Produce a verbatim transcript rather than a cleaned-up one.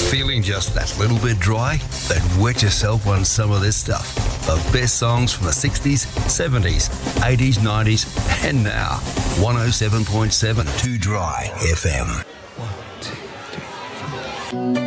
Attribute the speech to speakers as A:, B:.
A: Feeling just that little bit dry? Then wet yourself on some of this stuff. The best songs from the sixties, seventies, eighties, nineties, and now. one oh seven point seven Too Dry F M.